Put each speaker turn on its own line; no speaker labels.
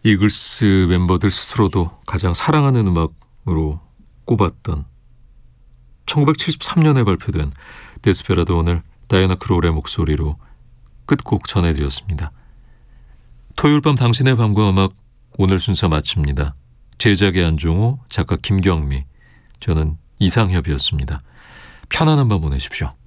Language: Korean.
이글스 멤버들 스스로도 가장 사랑하는 음악으로 꼽았던 1973년에 발표된 데스페라도, 오늘 다이애나 크롤의 목소리로 끝곡 전해드렸습니다. 토요일 밤 당신의 밤과 음악, 오늘 순서 마칩니다. 제작의 안종호, 작가 김경미, 저는 이상협이었습니다. 편안한 밤 보내십시오.